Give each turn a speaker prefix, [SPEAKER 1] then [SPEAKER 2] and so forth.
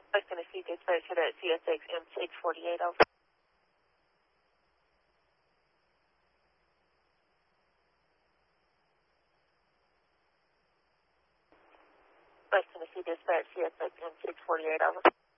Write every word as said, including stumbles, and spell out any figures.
[SPEAKER 1] West Tennessee dispatch to that C S X M six forty-eight, over. West Tennessee dispatch C S X M six forty-eight, over.